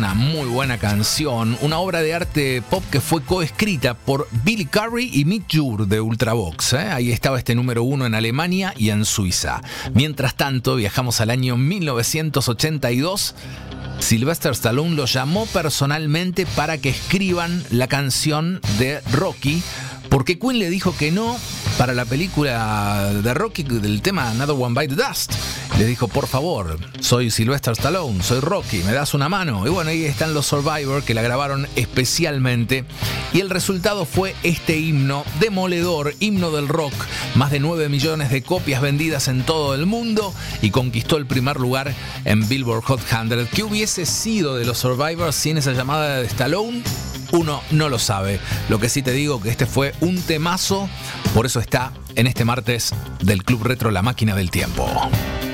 una muy buena canción, una obra de arte pop que fue coescrita por Billy Currie y Mick Jur de Ultravox. Ahí estaba este número 1 en Alemania y en Suiza. Mientras tanto, viajamos al año 1982. Sylvester Stallone lo llamó personalmente para que escriban la canción de Rocky, porque Queen le dijo que no para la película de Rocky del tema Another One Bite the Dust. Le dijo, por favor, soy Sylvester Stallone, soy Rocky, ¿me das una mano? Y bueno, ahí están los Survivor que la grabaron especialmente. Y el resultado fue este himno demoledor, himno del rock. Más de 9 millones de copias vendidas en todo el mundo y conquistó el primer lugar en Billboard Hot 100. ¿Qué hubiese sido de los Survivor sin esa llamada de Stallone? Uno no lo sabe. Lo que sí te digo que este fue un temazo, por eso está en este martes del Club Retro La Máquina del Tiempo.